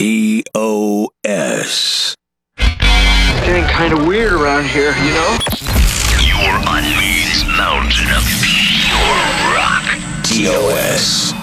TOS. Getting kind of weird around here, you know? You're on Maine's mountain of pure rock. TOS.